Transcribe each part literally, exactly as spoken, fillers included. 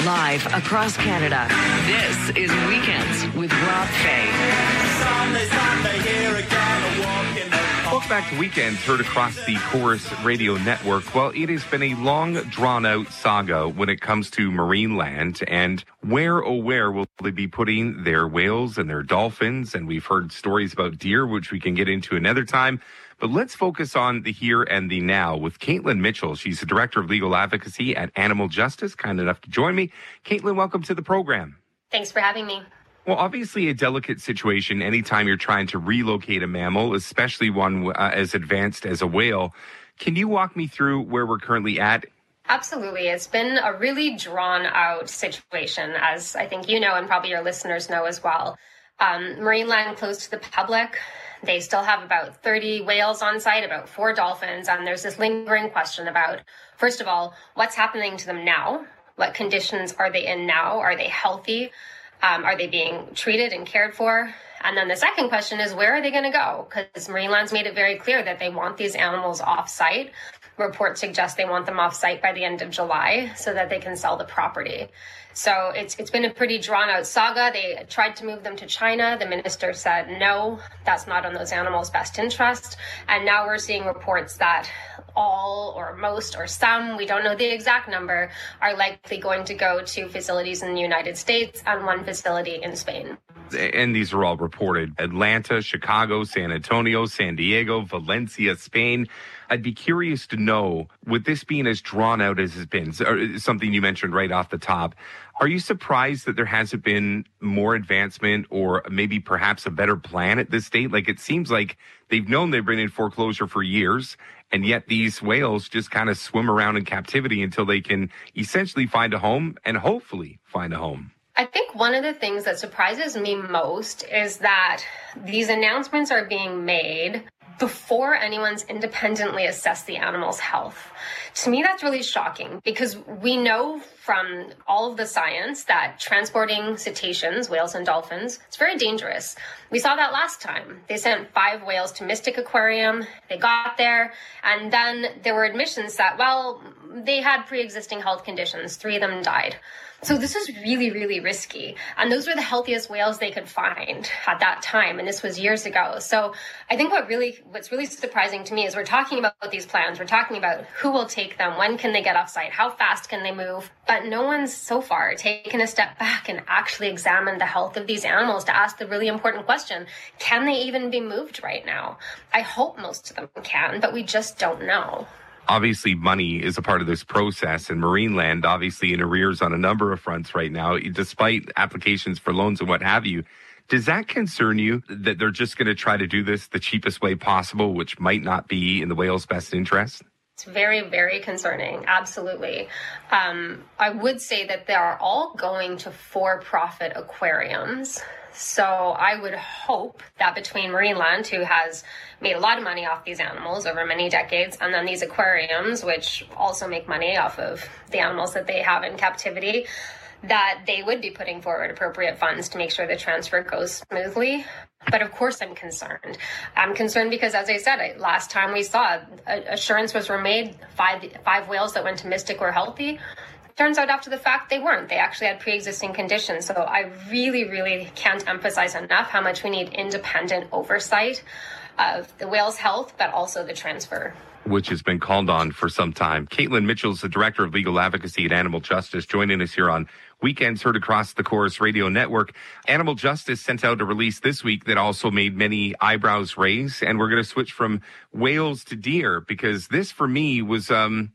Live across Canada, this is Weekends with Rob Fay. Sunday, Sunday, here again, a walk in the park. Welcome back to Weekends, heard across the Chorus Radio Network. Well, it has been a long, drawn-out saga when it comes to Marineland, and where, oh, where will they be putting their whales and their dolphins? And we've heard stories about deer, which we can get into another time. But let's focus on the here and the now with Caitlin Mitchell. She's the Director of Legal Advocacy at Animal Justice, kind enough to join me. Caitlin, welcome to the program. Thanks for having me. Well, obviously a delicate situation anytime you're trying to relocate a mammal, especially one uh, as advanced as a whale. Can you walk me through where we're currently at? Absolutely. It's been a really drawn out situation, as I think you know and probably your listeners know as well. Um, Marineland closed to the public. They still have about thirty whales on site, about four dolphins, and there's this lingering question about, first of all, what's happening to them now? What conditions are they in now? Are they healthy? Um, are they being treated and cared for? And then the second question is, where are they going to go? Because Marineland's made it very clear that they want these animals off-site. Reports suggest they want them off-site by the end of July so that they can sell the property. So it's it's been a pretty drawn-out saga. They tried to move them to China. The minister said, no, that's not in those animals' best interest. And now we're seeing reports that all or most or some, we don't know the exact number, are likely going to go to facilities in the United States and one facility in Spain. And these are all reported. Atlanta, Chicago, San Antonio, San Diego, Valencia, Spain. I'd be curious to know, with this being as drawn out as it's been, something you mentioned right off the top, are you surprised that there hasn't been more advancement or maybe perhaps a better plan at this state? Like, it seems like they've known they've been in foreclosure for years, and yet these whales just kind of swim around in captivity until they can essentially find a home and hopefully find a home. I think one of the things that surprises me most is that these announcements are being made before anyone's independently assessed the animal's health. To me, that's really shocking because we know from all of the science that transporting cetaceans, whales and dolphins, it's very dangerous. We saw that last time. They sent five whales to Mystic Aquarium. They got there, and then there were admissions that, well, they had pre-existing health conditions. Three of them died. So this is really, really risky. And those were the healthiest whales they could find at that time. And this was years ago. So I think what really, what's really surprising to me is we're talking about these plans. We're talking about who will take them, when can they get off site, how fast can they move. But no one's so far taken a step back and actually examined the health of these animals to ask the really important question, can they even be moved right now? I hope most of them can, but we just don't know. Obviously, money is a part of this process, and Marineland obviously in arrears on a number of fronts right now, despite applications for loans and what have you. Does that concern you that they're just going to try to do this the cheapest way possible, which might not be in the whale's best interest? It's very, very concerning. Absolutely. Um, I would say that they are all going to for-profit aquariums. So I would hope that between Marineland, who has made a lot of money off these animals over many decades, and then these aquariums, which also make money off of the animals that they have in captivity, that they would be putting forward appropriate funds to make sure the transfer goes smoothly. But of course I'm concerned. I'm concerned because, as I said, I, last time we saw, assurances were made, five, five whales that went to Mystic were healthy. Turns out after the fact they weren't. They actually had pre-existing conditions. So I really, really can't emphasize enough how much we need independent oversight of the whale's health, but also the transfer. Which has been called on for some time. Caitlin Mitchell is the Director of Legal Advocacy at Animal Justice, joining us here on Weekends, heard across the Chorus Radio Network. Animal Justice sent out a release this week that also made many eyebrows raise, and we're going to switch from whales to deer, because this, for me, was... um.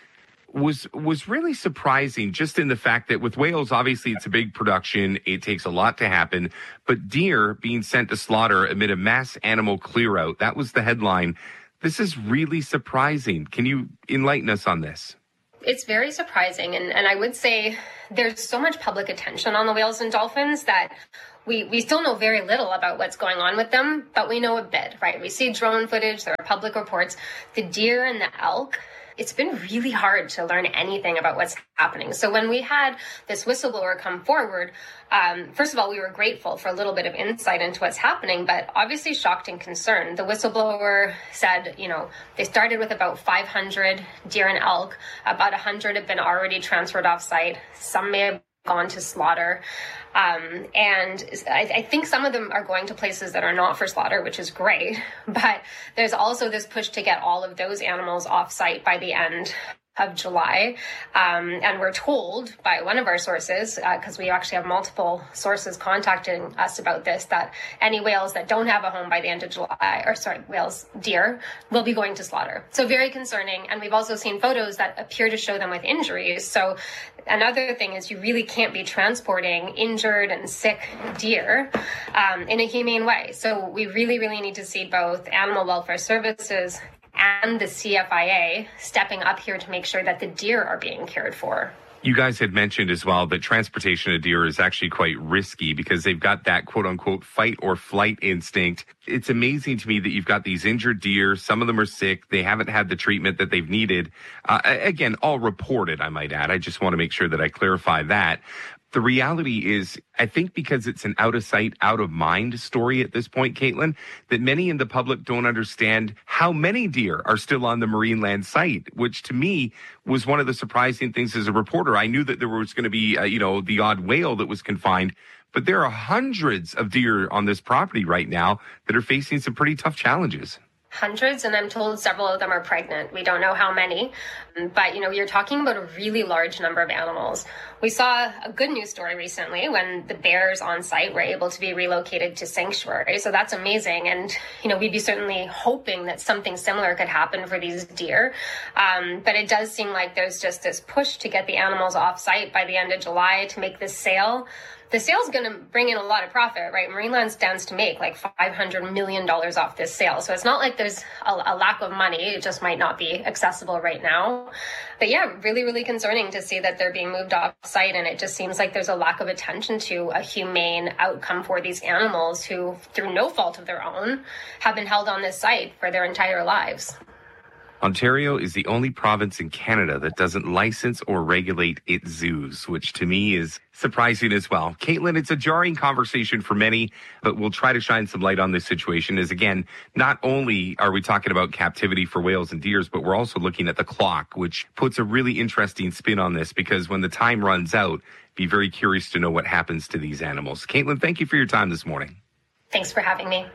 was was really surprising, just in the fact that with whales, obviously it's a big production. It takes a lot to happen. But deer being sent to slaughter amid a mass animal clear out, that was the headline. This is really surprising. Can you enlighten us on this? It's very surprising. And, and I would say there's so much public attention on the whales and dolphins that we, we still know very little about what's going on with them, but we know a bit, right? We see drone footage, there are public reports. The deer and the elk it's been really hard to learn anything about what's happening. So when we had this whistleblower come forward, um, first of all, we were grateful for a little bit of insight into what's happening, but obviously shocked and concerned. The whistleblower said, you know, they started with about five hundred deer and elk. About one hundred have been already transferred off site. Some may have gone to slaughter. Um, and I, I think some of them are going to places that are not for slaughter, which is great. But there's also this push to get all of those animals off site by the end of July. Um, and we're told by one of our sources, because uh, we actually have multiple sources contacting us about this, that any whales that don't have a home by the end of July, or sorry, whales, deer, will be going to slaughter. So very concerning. And we've also seen photos that appear to show them with injuries. So another thing is you really can't be transporting injured and sick deer um, in a humane way. So we really, really need to see both Animal Welfare Services and the C F I A stepping up here to make sure that the deer are being cared for. You guys had mentioned as well that transportation of deer is actually quite risky because they've got that quote unquote fight or flight instinct. It's amazing to me that you've got these injured deer. Some of them are sick. They haven't had the treatment that they've needed. Uh, again, all reported, I might add. I just want to make sure that I clarify that. The reality is, I think because it's an out of sight, out of mind story at this point, Caitlin, that many in the public don't understand how many deer are still on the Marineland site, which to me was one of the surprising things as a reporter. I knew that there was going to be, uh, you know, the odd whale that was confined, but there are hundreds of deer on this property right now that are facing some pretty tough challenges. Hundreds, and I'm told several of them are pregnant. We don't know how many, but, you know, you're talking about a really large number of animals. We saw a good news story recently when the bears on site were able to be relocated to sanctuary. So that's amazing. And, you know, we'd be certainly hoping that something similar could happen for these deer. Um, but it does seem like there's just this push to get the animals off site by the end of July to make this sale. The sale's going to bring in a lot of profit, right? Marineland stands to make like five hundred million dollars off this sale. So it's not like there's a, a lack of money. It just might not be accessible right now. But yeah, really, really concerning to see that they're being moved off site. And it just seems like there's a lack of attention to a humane outcome for these animals who, through no fault of their own, have been held on this site for their entire lives. Ontario is the only province in Canada that doesn't license or regulate its zoos, which to me is surprising as well. Caitlin, it's a jarring conversation for many, but we'll try to shine some light on this situation as, again, not only are we talking about captivity for whales and deers, but we're also looking at the clock, which puts a really interesting spin on this because when the time runs out, be very curious to know what happens to these animals. Caitlin, thank you for your time this morning. Thanks for having me.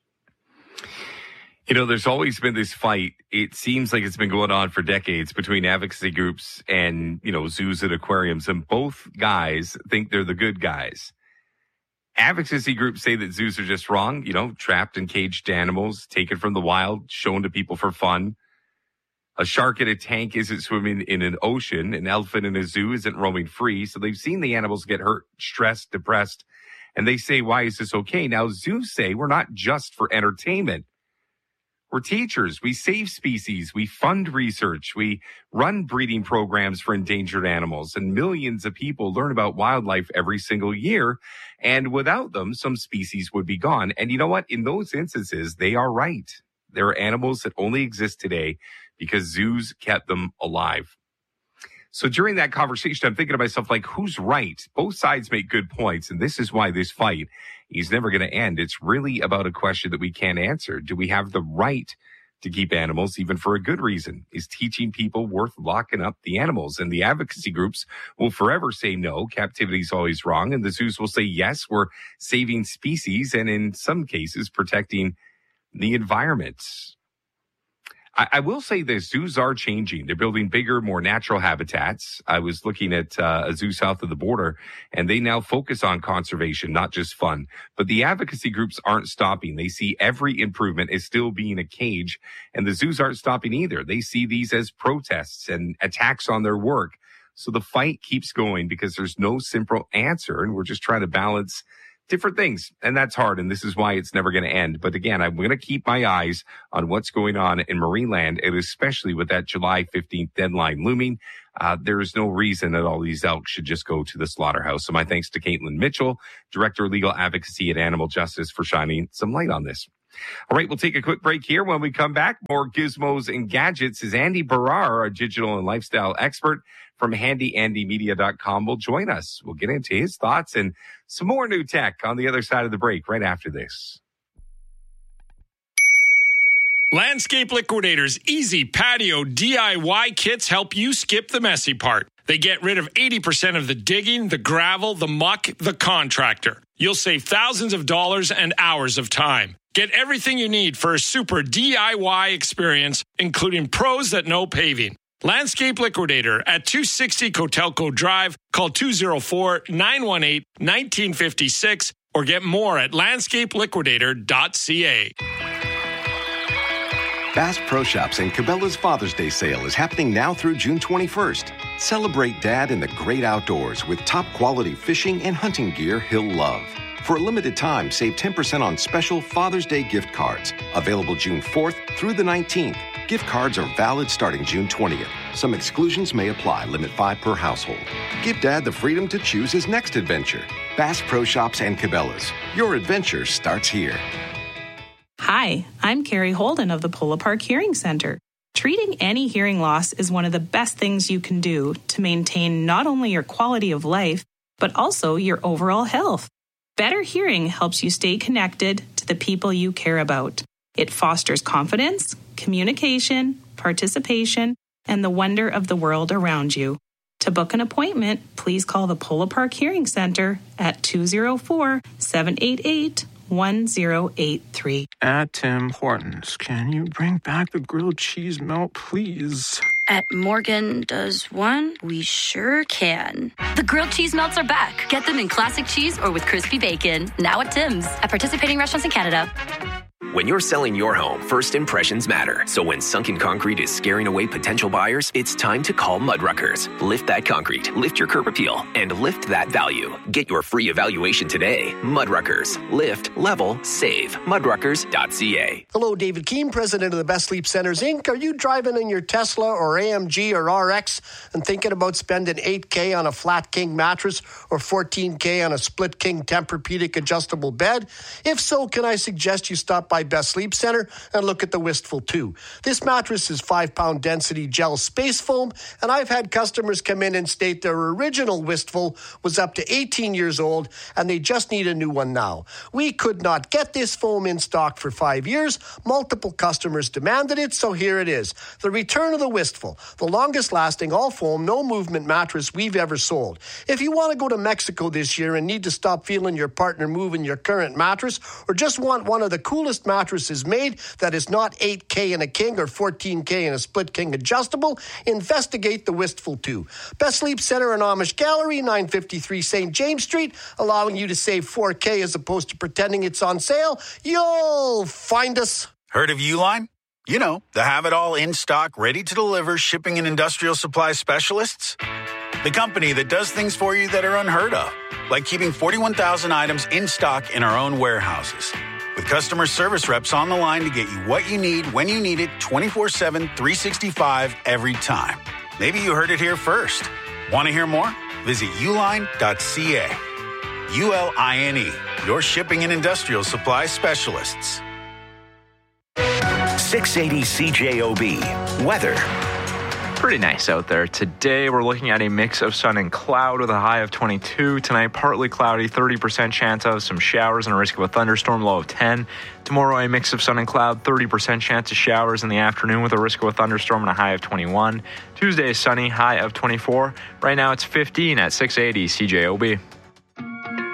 You know, there's always been this fight. It seems like it's been going on for decades between advocacy groups and, you know, zoos and aquariums. And both guys think they're the good guys. Advocacy groups say that zoos are just wrong, you know, trapped and caged animals, taken from the wild, shown to people for fun. A shark in a tank isn't swimming in an ocean. An elephant in a zoo isn't roaming free. So they've seen the animals get hurt, stressed, depressed. And they say, why is this okay? Now, zoos say we're not just for entertainment. We're teachers. We save species. We fund research. We run breeding programs for endangered animals. And millions of people learn about wildlife every single year. And without them, some species would be gone. And you know what? In those instances, they are right. There are animals that only exist today because zoos kept them alive. So during that conversation, I'm thinking to myself, like, who's right? Both sides make good points. And this is why this fight is never going to end. It's really about a question that we can't answer. Do we have the right to keep animals, even for a good reason? Is teaching people worth locking up the animals? And the advocacy groups will forever say no, captivity is always wrong. And the zoos will say, yes, we're saving species and in some cases protecting the environment. I, I will say the zoos are changing. They're building bigger, more natural habitats. I was looking at uh, a zoo south of the border, and they now focus on conservation, not just fun. But the advocacy groups aren't stopping. They see every improvement as still being a cage, and the zoos aren't stopping either. They see these as protests and attacks on their work. So the fight keeps going because there's no simple answer, and we're just trying to balance different things. And that's hard. And this is why it's never going to end. But again, I'm going to keep my eyes on what's going on in Marineland, and especially with that July fifteenth deadline looming. Uh, there is no reason that all these elk should just go to the slaughterhouse. So my thanks to Caitlin Mitchell, Director of Legal Advocacy at Animal Justice, for shining some light on this. All right, we'll take a quick break here. When we come back, more gizmos and gadgets is Andy Barrar, a digital and lifestyle expert from handy andy media dot com, will join us. We'll get into his thoughts and some more new tech on the other side of the break right after this. Landscape Liquidators Easy Patio D I Y kits help you skip the messy part. They get rid of eighty percent of the digging, the gravel, the muck, the contractor. You'll save thousands of dollars and hours of time. Get everything you need for a super D I Y experience, including pros that know paving. Landscape Liquidator at two sixty Cotelco Drive. Call two oh four, nine one eight, one nine five six or get more at landscape liquidator dot c a. Bass Pro Shops and Cabela's Father's Day sale is happening now through June twenty-first. Celebrate Dad in the great outdoors with top-quality fishing and hunting gear he'll love. For a limited time, save ten percent on special Father's Day gift cards. Available June fourth through the nineteenth. Gift cards are valid starting June twentieth. Some exclusions may apply. Limit five per household. Give Dad the freedom to choose his next adventure. Bass Pro Shops and Cabela's. Your adventure starts here. Hi, I'm Carrie Holden of the Polo Park Hearing Center. Treating any hearing loss is one of the best things you can do to maintain not only your quality of life, but also your overall health. Better hearing helps you stay connected to the people you care about. It fosters confidence, communication, participation, and the wonder of the world around you. To book an appointment, please call the Polo Park Hearing Center at two oh four, seven eight eight, one oh eight three. At Tim Hortons, can you bring back the grilled cheese melt, please? At Morgan Does One, we sure can. The grilled cheese melts are back. Get them in classic cheese or with crispy bacon. Now at Tim's. At participating restaurants in Canada. When you're selling your home, first impressions matter. So when sunken concrete is scaring away potential buyers, it's time to call Mudruckers. Lift that concrete, lift your curb appeal, and lift that value. Get your free evaluation today. Mudruckers. Lift, level, save. Mudruckers dot c a. Hello, David Keane, president of the Best Sleep Centers, Incorporated. Are you driving in your Tesla or A M G or R X and thinking about spending eight K on a flat king mattress or fourteen K on a split king Tempur-Pedic adjustable bed? If so, can I suggest you stop by Best Sleep Center and look at the Wistful two. This mattress is five-pound density gel space foam, and I've had customers come in and state their original Wistful was up to eighteen years old, and they just need a new one now. We could not get this foam in stock for five years. Multiple customers demanded it, so here it is. The return of the Wistful, the longest-lasting all-foam, no-movement mattress we've ever sold. If you want to go to Mexico this year and need to stop feeling your partner moving your current mattress, or just want one of the coolest mattresses made that is not eight K in a king or fourteen K in a split king adjustable, investigate the Wistful two. Best Sleep Center and Amish Gallery, nine fifty-three Saint James Street, allowing you to save four K as opposed to pretending it's on sale. You'll find us. Heard of Uline? You know, the have-it-all in-stock, ready-to-deliver shipping and industrial supply specialists. The company that does things for you that are unheard of, like keeping forty-one thousand items in stock in our own warehouses. With customer service reps on the line to get you what you need, when you need it, twenty-four seven, three sixty-five, every time. Maybe you heard it here first. Want to hear more? Visit uline dot c a. U L I N E, your shipping and industrial supply specialists. six eighty C J O B. Weather. Pretty nice out there. Today, we're looking at a mix of sun and cloud with a high of twenty-two. Tonight, partly cloudy, thirty percent chance of some showers and a risk of a thunderstorm, low of ten. Tomorrow, a mix of sun and cloud, thirty percent chance of showers in the afternoon with a risk of a thunderstorm and a high of twenty-one. Tuesday is sunny, high of twenty-four. Right now, it's fifteen at six eighty C J O B.